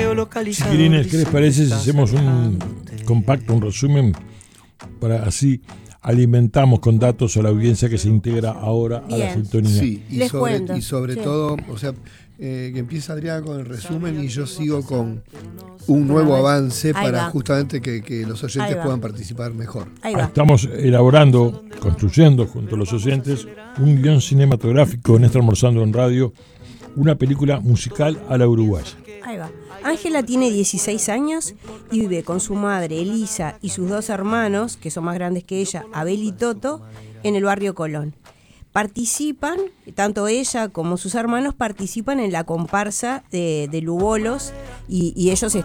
Chiquilines, ¿qué les parece si hacemos un compacto, un resumen, para así alimentamos con datos a la audiencia que se integra ahora a la sintonía? Sí, y sobre todo, o sea, que empieza Adriana con el resumen y yo sigo con un nuevo avance para justamente que los oyentes puedan participar mejor. Estamos elaborando, construyendo junto a los oyentes un guión cinematográfico en Néstor Almorzando en Radio, una película musical a la uruguaya. Ahí va. Ángela tiene 16 años y vive con su madre Elisa y sus dos hermanos, que son más grandes que ella, Abel y Toto, en el barrio Colón. Participan, tanto ella como sus hermanos participan en la comparsa de Lugolos y ellos